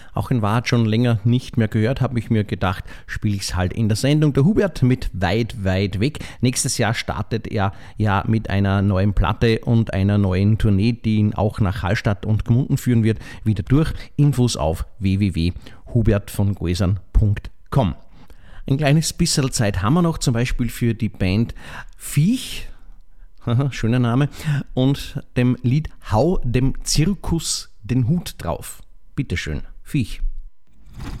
auch in Wahrheit schon länger nicht mehr gehört, habe ich mir gedacht, spiele ich es halt in der Sendung. Der Hubert mit Weit, weit weg. Nächstes Jahr startet er ja mit einer neuen Platte und einer neuen Tournee, die ihn auch nach Hallstatt und Gmunden führen wird, wieder durch. Infos auf www.hubertvongäusern.com. Ein kleines bisschen Zeit haben wir noch, zum Beispiel für die Band Viech, schöner Name, und dem Lied Hau dem Zirkus den Hut drauf. Bitteschön, Viech.